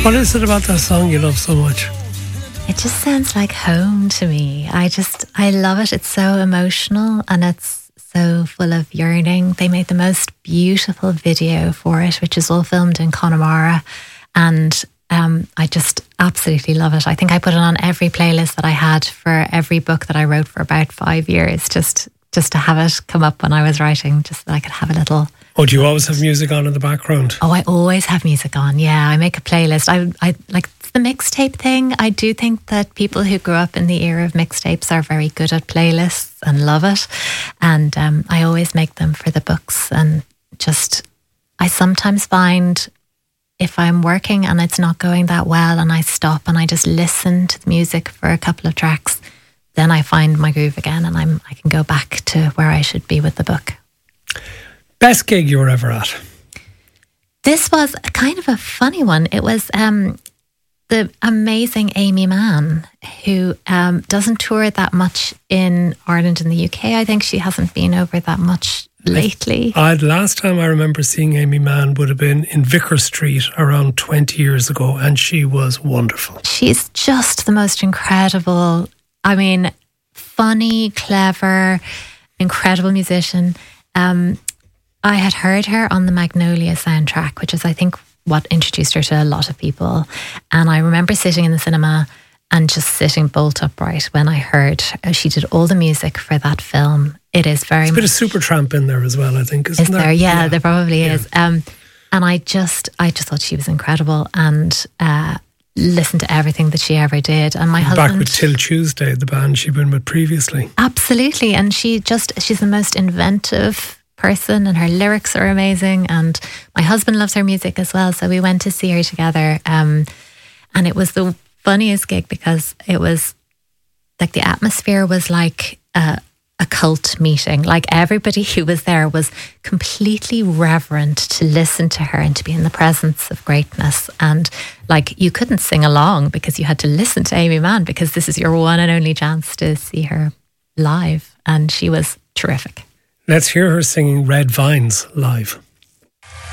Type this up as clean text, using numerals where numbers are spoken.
What is it about that song you love so much? It just sounds like home to me. I love it. It's so emotional and it's so full of yearning. They made the most beautiful video for it, which is all filmed in Connemara. And I just absolutely love it. I think I put it on every playlist that I had for every book that I wrote for about 5 years, just to have it come up when I was writing, just so that I could have a little... Oh, do you always have music on in the background? Oh, I always have music on. Yeah, I make a playlist. I like the mixtape thing. I do think that people who grew up in the era of mixtapes are very good at playlists and love it. And I always make them for the books. And just, I sometimes find if I'm working and it's not going that well and I stop and I just listen to the music for a couple of tracks, then I find my groove again and I can go back to where I should be with the book. Best gig you were ever at? This was kind of a funny one. It was the amazing Amy Mann, who doesn't tour that much in Ireland and the UK. I think she hasn't been over that much lately. Last time I remember seeing Amy Mann would have been in Vicar Street around 20 years ago, and she was wonderful. She's just the most incredible, I mean, funny, clever, incredible musician. I had heard her on the Magnolia soundtrack, which is, I think, what introduced her to a lot of people. And I remember sitting in the cinema and just sitting bolt upright when I heard she did all the music for that film. It is very much... There's a bit of Supertramp in there as well, I think, isn't there? Yeah, there probably is. And I just thought she was incredible and listened to everything that she ever did. And my husband... Back with Till Tuesday, the band she'd been with previously. Absolutely. And she's the most inventive person and her lyrics are amazing, and my husband loves her music as well, so we went to see her together, and it was the funniest gig because it was like the atmosphere was like a cult meeting. Like everybody who was there was completely reverent to listen to her and to be in the presence of greatness, and like you couldn't sing along because you had to listen to Amy Mann because this is your one and only chance to see her live, and she was terrific. Let's hear her singing Red Vines live.